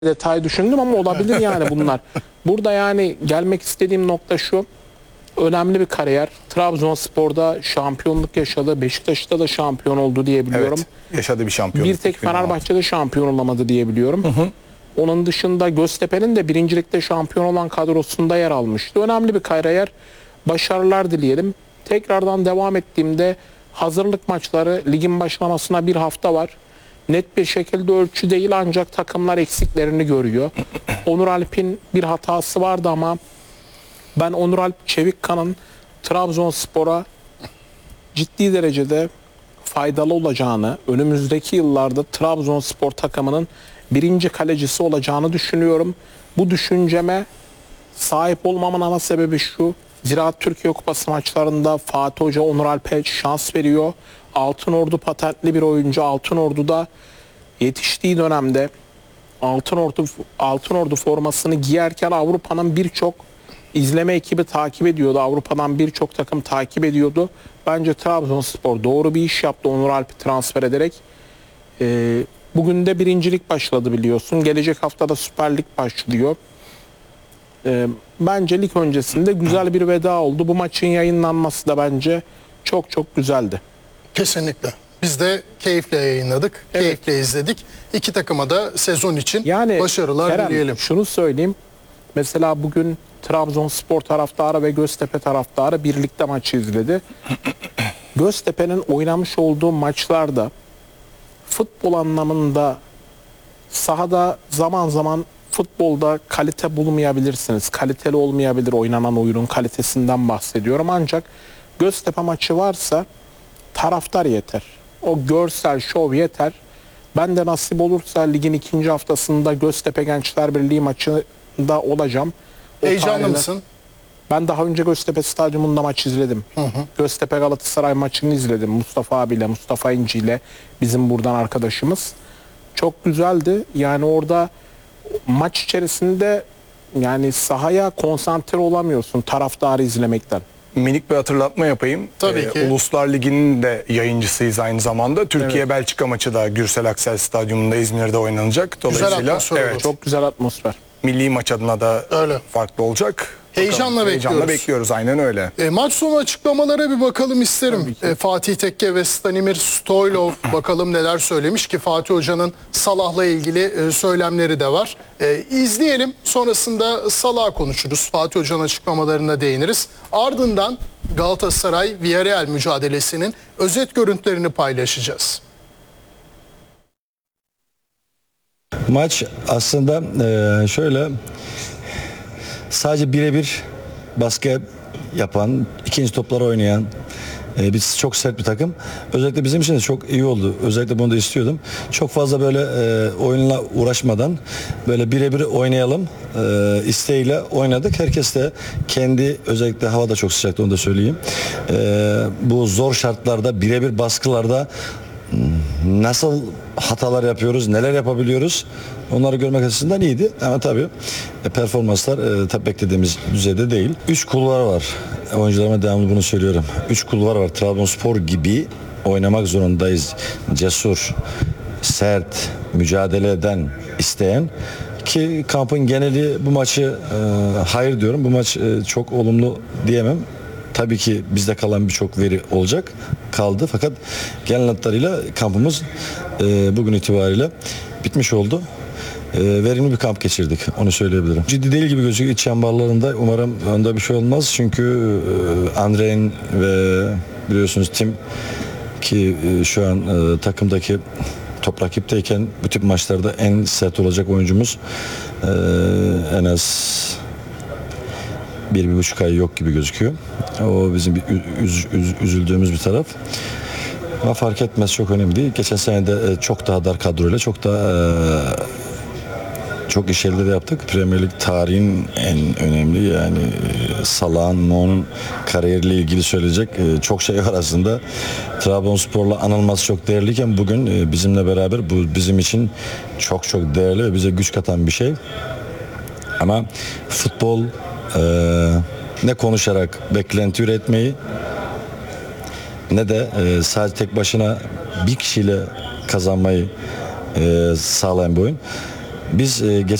detay düşündüm ama olabilir yani bunlar. Burada yani gelmek istediğim nokta şu. Önemli bir kariyer. Trabzonspor'da şampiyonluk yaşadı. Beşiktaş'ta da şampiyon oldu diye biliyorum. Evet, yaşadığı bir şampiyonluk. Bir tek Fenerbahçe'de şampiyon olamadı diye biliyorum. Onun dışında Göztepe'nin de birincilikte şampiyon olan kadrosunda yer almıştı. Önemli bir kariyer. Başarılar dileyelim. Tekrardan devam ettiğimde hazırlık maçları, ligin başlamasına bir hafta var. Net bir şekilde ölçü değil ancak takımlar eksiklerini görüyor. Onur Alp'in bir hatası vardı ama ben Onur Alp Çevikkan'ın Trabzonspor'a ciddi derecede faydalı olacağını, önümüzdeki yıllarda Trabzonspor takımının birinci kalecisi olacağını düşünüyorum. Bu düşünceme sahip olmamın ana sebebi şu. Ziraat Türkiye Kupası maçlarında Fatih Hoca Onur Alp'e şans veriyor. Altınordu patentli bir oyuncu. Altınordu'da yetiştiği dönemde Altınordu formasını giyerken Avrupa'nın birçok izleme ekibi takip ediyordu. Avrupa'dan birçok takım takip ediyordu. Bence Trabzonspor doğru bir iş yaptı Onur Alp'i transfer ederek. Bugün de birincilik başladı biliyorsun. Gelecek haftada Süper Lig başlıyor. Bence lig öncesinde güzel bir veda oldu. Bu maçın yayınlanması da bence çok çok güzeldi. Kesinlikle. Biz de keyifle yayınladık, Evet. keyifle izledik. İki takıma da sezon için Yani başarılar Kerem, dileyelim. şunu söyleyeyim. Mesela bugün Trabzonspor taraftarı ve Göztepe taraftarı birlikte maçı izledi. Göztepe'nin oynamış olduğu maçlarda futbol anlamında sahada zaman zaman futbolda kalite bulmayabilirsiniz. Kaliteli olmayabilir oynanan oyunun kalitesinden bahsediyorum. Ancak Göztepe maçı varsa taraftar yeter. O görsel şov yeter. Ben de nasip olursa ligin ikinci haftasında Göztepe Gençler Birliği maçında olacağım. O Heyecanlı tarihler- mısın? Ben daha önce Göztepe Stadyumunda maç izledim. Göztepe Galatasaray maçını izledim. Mustafa abiyle, Mustafa İnci ile bizim buradan arkadaşımız. Çok güzeldi. Yani orada maç içerisinde yani sahaya konsantre olamıyorsun taraftarı izlemekten. Minik bir hatırlatma yapayım. Tabii ki. Uluslar Ligi'nin de yayıncısıyız aynı zamanda. Türkiye-Belçika maçı da Gürsel Aksel Stadyumunda İzmir'de oynanacak. Dolayısıyla atmosfer olur. Çok güzel atmosfer. milli maç adına da Öyle. farklı olacak. Heyecanla Bakalım, bekliyoruz. bekliyoruz. Aynen öyle. Maç sonu açıklamalara bir bakalım isterim. Fatih Tekke ve Stanimir Stoylov bakalım neler söylemiş ki Fatih Hoca'nın Salah'la ilgili söylemleri de var. İzleyelim, sonrasında Salah'ı konuşuruz. Fatih Hoca'nın açıklamalarına değiniriz. Ardından Galatasaray Villarreal mücadelesinin özet görüntülerini paylaşacağız. Maç aslında şöyle sadece birebir baskı yapan, ikinci topları oynayan biz çok sert bir takım. Özellikle bizim için de çok iyi oldu. Özellikle bunu da istiyordum. Çok fazla böyle oyunla uğraşmadan böyle birebir oynayalım isteğiyle oynadık. Herkes de kendi, özellikle hava da çok sıcaktı, onu da söyleyeyim. Bu zor şartlarda, birebir baskılarda nasıl hatalar yapıyoruz, neler yapabiliyoruz, onları görmek açısından iyiydi. Ama tabii performanslar tabii beklediğimiz düzeyde değil. 3 kulvar var. Oyuncularıma devamlı bunu söylüyorum. 3 kulvar var. Trabzonspor gibi oynamak zorundayız. Cesur, sert, mücadele eden, isteyen. Ki kampın geneli bu maçı hayır diyorum. Bu maç çok olumlu diyemem. Tabii ki bizde kalan birçok veri olacak. Kaldı. Fakat genel hatlarıyla kampımız bugün itibariyle bitmiş oldu. Verimli bir kamp geçirdik. Onu söyleyebilirim. Ciddi değil gibi gözüküyor. İç çemberlerinde umarım onda bir şey olmaz. Çünkü Andre'nin ve biliyorsunuz Tim ki şu an takımdaki top rakipteyken bu tip maçlarda en sert olacak oyuncumuz en az 1,5 ay yok gibi gözüküyor. O bizim bir üzüldüğümüz bir taraf. Ama fark etmez, çok önemli değil. Geçen sene de çok daha dar kadroyla çok daha çok iş elde de yaptık. Premier Lig tarihin en önemli yani Salah'ın, Mo'nun kariyeriyle ilgili söyleyecek çok şey var aslında. Trabzonspor'la anılması çok değerliyken bugün bizimle beraber bu bizim için çok çok değerli ve bize güç katan bir şey. Ama futbol ne konuşarak beklenti üretmeyi ne de sadece tek başına bir kişiyle kazanmayı sağlayan bir oyun. Biz